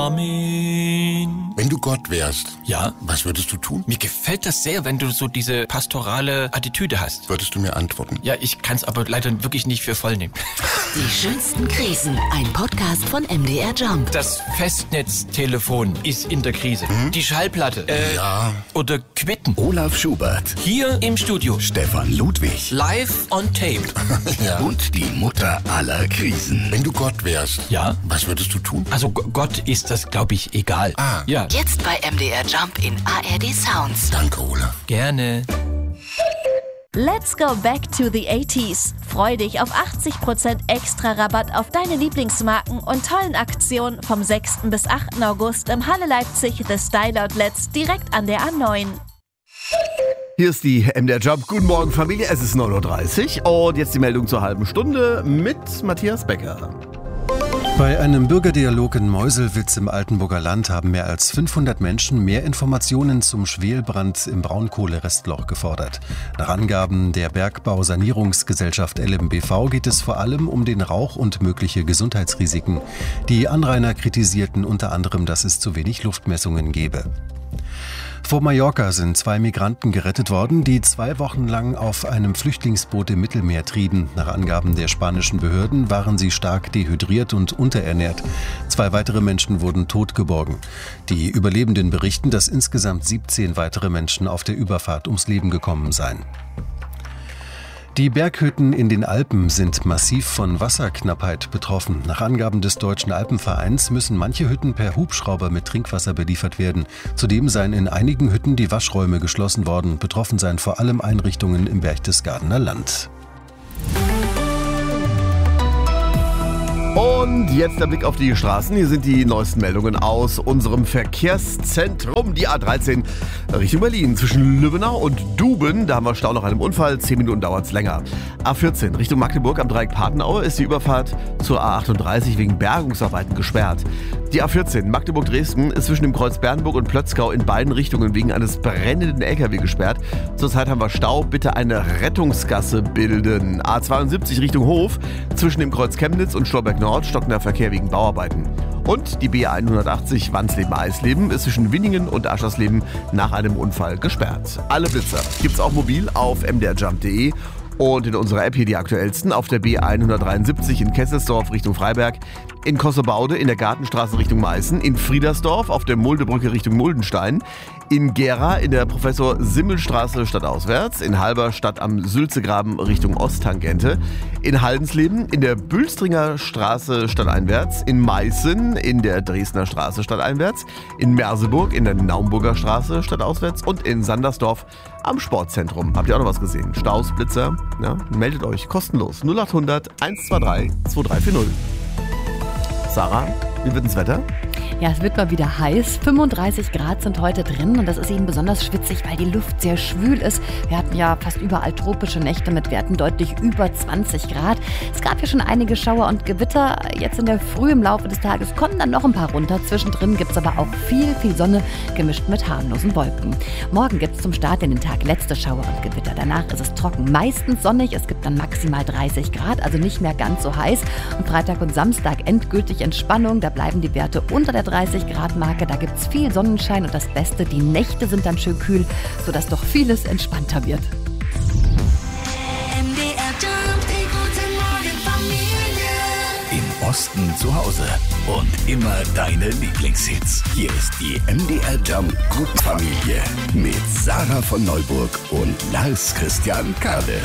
Amen. Wenn du Gott wärst, Ja? was würdest du tun? Mir gefällt das sehr, wenn du so diese pastorale Attitüde hast. Würdest du mir antworten? Ja, ich kann es aber leider wirklich nicht für voll nehmen. Die schönsten Krisen. Ein Podcast von MDR Jump. Das Festnetztelefon ist in der Krise. Die Schallplatte. Ja. Oder Quitten. Olaf Schubert, Hier im Studio. Stefan Ludwig Live on tape. Ja. und die Mutter aller Krisen. Wenn du Gott wärst, Ja? was würdest du tun? Also Gott ist das, glaube ich, egal. Ah. Ja, Jetzt bei MDR Jump in ARD Sounds. Danke, Olaf. gerne. Let's go back to the 80s. Freu dich auf 80% extra Rabatt auf deine Lieblingsmarken und tollen Aktionen vom 6. bis 8. August im Halle Leipzig The Style Outlets direkt an der A9. Hier ist die MDR Jump. Guten Morgen, Familie. Es ist 9.30 Uhr und jetzt die Meldung zur halben Stunde mit Matthias Becker. Bei einem Bürgerdialog in Meuselwitz im Altenburger Land haben mehr als 500 Menschen mehr Informationen zum Schwelbrand im Braunkohlerestloch gefordert. Nach Angaben der Bergbausanierungsgesellschaft LMBV geht es vor allem um den Rauch und mögliche Gesundheitsrisiken. Die Anrainer kritisierten unter anderem, dass es zu wenig Luftmessungen gebe. Vor Mallorca sind 2 Migranten gerettet worden, die 2 Wochen lang auf einem Flüchtlingsboot im Mittelmeer trieben. Nach Angaben der spanischen Behörden waren sie stark dehydriert und unterernährt. 2 weitere Menschen wurden tot geborgen. Die Überlebenden berichten, dass insgesamt 17 weitere Menschen auf der Überfahrt ums Leben gekommen seien. Die Berghütten in den Alpen sind massiv von Wasserknappheit betroffen. Nach Angaben des Deutschen Alpenvereins müssen manche Hütten per Hubschrauber mit Trinkwasser beliefert werden. Zudem seien in einigen Hütten die Waschräume geschlossen worden. Betroffen seien vor allem Einrichtungen im Berchtesgadener Land. Und jetzt der Blick auf die Straßen. Hier sind die neuesten Meldungen aus unserem Verkehrszentrum. Die A13 Richtung Berlin zwischen Lübbenau und Duben. Da haben wir Stau nach einem Unfall. 10 Minuten dauert es länger. A14 Richtung Magdeburg am Dreieck Patenaue ist die Überfahrt zur A38 wegen Bergungsarbeiten gesperrt. Die A14 Magdeburg-Dresden ist zwischen dem Kreuz Bernburg und Plötzgau in beiden Richtungen wegen eines brennenden LKW gesperrt. Zurzeit haben wir Stau. Bitte eine Rettungsgasse bilden. A72 Richtung Hof zwischen dem Kreuz Chemnitz und Stolberg-Nord stockender Verkehr wegen Bauarbeiten. Und die B180 Wandsleben-Eisleben ist zwischen Winningen und Aschersleben nach einem Unfall gesperrt. Alle Blitzer gibt's auch mobil auf mdrjump.de. Und in unserer App hier die aktuellsten auf der B173 in Kesselsdorf Richtung Freiberg, in Kossebaude in der Gartenstraße Richtung Meißen, in Friedersdorf auf der Muldebrücke Richtung Muldenstein, in Gera in der Professor-Simmel-Straße stadtauswärts, in Halberstadt am Sülzegraben Richtung Osttangente, in Haldensleben in der Bülstringer Straße stadteinwärts, in Meißen in der Dresdner Straße stadteinwärts, in Merseburg in der Naumburger Straße stadtauswärts und in Sandersdorf am Sportzentrum. Habt ihr auch noch was gesehen? Staus, Blitzer? Ja, meldet euch kostenlos 0800 123 2340. Sarah, wie wird das Wetter? Ja, es wird mal wieder heiß. 35 Grad sind heute drin und das ist eben besonders schwitzig, weil die Luft sehr schwül ist. Wir hatten ja fast überall tropische Nächte mit Werten deutlich über 20 Grad. Es gab ja schon einige Schauer und Gewitter. Jetzt in der Früh im Laufe des Tages kommen dann noch ein paar runter. Zwischendrin gibt es aber auch viel Sonne, gemischt mit harmlosen Wolken. Morgen gibt es zum Start in den Tag letzte Schauer und Gewitter. Danach ist es trocken, meistens sonnig. Es gibt dann maximal 30 Grad, also nicht mehr ganz so heiß. Und Freitag und Samstag endgültig Entspannung. Da bleiben die Werte unter der 30 Grad Marke, da gibt es viel Sonnenschein und das Beste, die Nächte sind dann schön kühl, sodass doch vieles entspannter wird. Im Osten zu Hause und immer deine Lieblingshits. Hier ist die MDR Jump Gruppenfamilie mit Sarah von Neuburg und Lars Christian Kade.